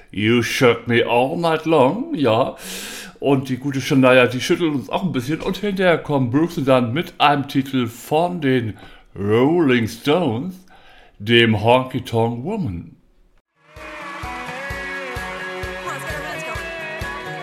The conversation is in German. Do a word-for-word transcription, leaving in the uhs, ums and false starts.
You Shook Me All Night Long, ja. Und die gute Shania, die schüttelt uns auch ein bisschen. Und hinterher kommen Brooks und Dunn mit einem Titel von den Rolling Stones, dem Honky Tonk Woman.